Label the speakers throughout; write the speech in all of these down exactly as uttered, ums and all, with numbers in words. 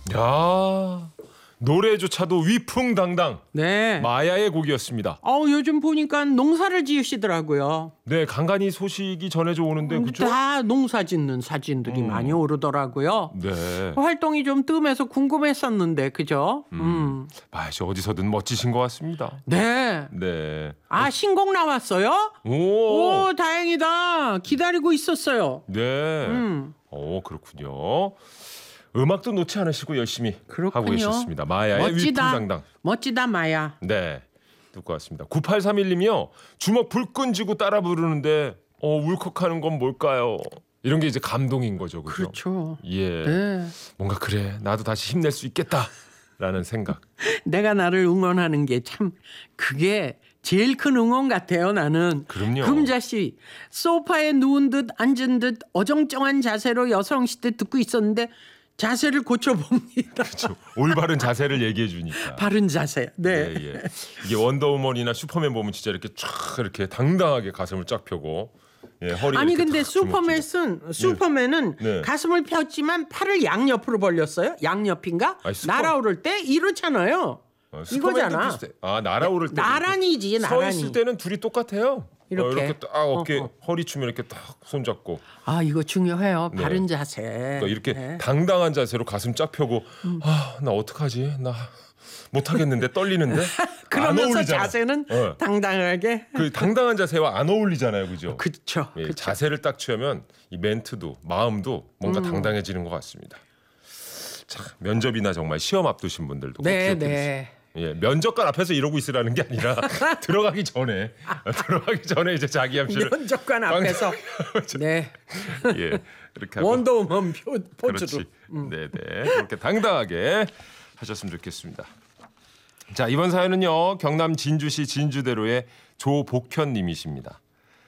Speaker 1: 야, 노래조차도 위풍당당.
Speaker 2: 네.
Speaker 1: 마야의 곡이었습니다.
Speaker 2: 어, 요즘 보니까 농사를 지으시더라고요.
Speaker 1: 네, 간간히 소식이 전해져 오는데 그렇죠?
Speaker 2: 다 농사 짓는 사진들이
Speaker 1: 음.
Speaker 2: 많이 오르더라고요.
Speaker 1: 네.
Speaker 2: 활동이 좀 뜸해서 궁금했었는데 그죠? 음.
Speaker 1: 음. 마야씨 어디서든 멋지신 것 같습니다.
Speaker 2: 네.
Speaker 1: 네.
Speaker 2: 아, 신곡 나왔어요?
Speaker 1: 오.
Speaker 2: 오, 다행이다. 기다리고 있었어요.
Speaker 1: 네.
Speaker 2: 음.
Speaker 1: 오, 그렇군요. 음악도 놓지 않으시고 열심히
Speaker 2: 그렇군요.
Speaker 1: 하고 계셨습니다. 마야의
Speaker 2: 멋지다.
Speaker 1: 위풍당당.
Speaker 2: 멋지다, 마야.
Speaker 1: 네. 듣고 왔습니다. 구팔삼일 님이요. 주먹 불끈 쥐고 따라 부르는데 어, 울컥하는 건 뭘까요? 이런 게 이제 감동인 거죠. 그죠?
Speaker 2: 그렇죠.
Speaker 1: 예.
Speaker 2: 네.
Speaker 1: 뭔가 그래. 나도 다시 힘낼 수 있겠다라는 생각.
Speaker 2: 내가 나를 응원하는 게 참 그게 제일 큰 응원 같아요, 나는.
Speaker 1: 그럼요.
Speaker 2: 금자 씨, 소파에 누운 듯 앉은 듯 어정쩡한 자세로 여성시대 듣고 있었는데 자세를 고쳐봅니다.
Speaker 1: 그렇죠. 올바른 자세를 얘기해 주니까.
Speaker 2: 바른 자세. 네.
Speaker 1: 예, 예. 이게 원더우먼이나 슈퍼맨 보면 진짜 이렇게 쫙 이렇게 당당하게 가슴을 쫙 펴고 예, 허리
Speaker 2: 아니
Speaker 1: 이렇게
Speaker 2: 근데
Speaker 1: 탁 주먹 쥐고.
Speaker 2: 슈퍼맨은 슈퍼맨은
Speaker 1: 네.
Speaker 2: 가슴을 폈지만 팔을 양옆으로 벌렸어요. 양옆인가?
Speaker 1: 아니, 슈퍼-
Speaker 2: 날아오를 때 이렇잖아요.
Speaker 1: 어, 슈퍼맨도
Speaker 2: 이거잖아.
Speaker 1: 비슷해. 아, 날아오를 때
Speaker 2: 나란히지,
Speaker 1: 서
Speaker 2: 나란히.
Speaker 1: 있을 때는 둘이 똑같아요.
Speaker 2: 이렇게.
Speaker 1: 어, 이렇게 딱 어깨
Speaker 2: 어, 어.
Speaker 1: 허리 추면 이렇게 딱 손잡고
Speaker 2: 아 이거 중요해요.
Speaker 1: 네.
Speaker 2: 바른 자세.
Speaker 1: 그러니까 이렇게
Speaker 2: 네.
Speaker 1: 당당한 자세로 가슴 쫙 펴고 아, 나 어떡하지? 나 못하겠는데 떨리는데 안
Speaker 2: 그러면서
Speaker 1: 어울리잖아.
Speaker 2: 자세는
Speaker 1: 어.
Speaker 2: 당당하게.
Speaker 1: 그 당당한 자세와 안 어울리잖아요, 그죠?
Speaker 2: 그렇죠.
Speaker 1: 예, 자세를 딱 취하면 이 멘트도 마음도 뭔가 당당해지는 것 같습니다. 참 면접이나 정말 시험 앞두신 분들도 꼭
Speaker 2: 네,
Speaker 1: 기억해 주세요.
Speaker 2: 네.
Speaker 1: 예, 면접관 앞에서 이러고 있으라는 게 아니라 들어가기 전에 들어가기 전에 이제 자기 암시를
Speaker 2: 면접관 앞에서 네.
Speaker 1: 예, 이렇게 하고
Speaker 2: 원더우먼 표, 포즈로.
Speaker 1: 그렇지. 네, 네. 그렇게 당당하게 하셨으면 좋겠습니다. 자, 이번 사연은요. 경남 진주시 진주대로의 조복현 님이십니다.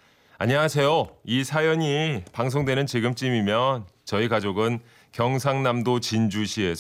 Speaker 1: 안녕하세요. 이 사연이 방송되는 지금쯤이면 저희 가족은 경상남도 진주시에서